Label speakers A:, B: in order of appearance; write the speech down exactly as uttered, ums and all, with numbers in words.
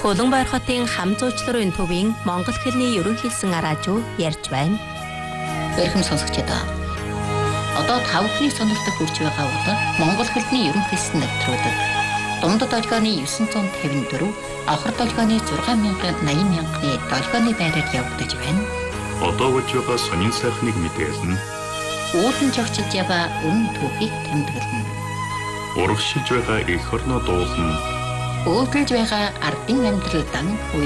A: Улаанбаяр хотын хам зуучларын төвийн монгол хэлний ерөнхийлсэн араажуу ярьж байна.
B: Эрхэм сонсогчдоо. Одоо тав хүний сонирхолтой хүрч байгаа бол монгол хэлний ерөнхийлсэн нэвтрүүлэг. Дундад долгионы дев'ятсот тавин дөрөв, авхар долгионы зургаан мянган найман мянганы долгионы байраар явагдаж байна.
C: Одоо болж байгаа сонин сайхныг мэдээлнэ.
B: Уулын жогчж яваа үнэн түүхийг тэмдэглэнэ.
C: Урагшилж байгаа эх орноо дуулна.
B: Өөдөлж байгаа ардын амьдрал дан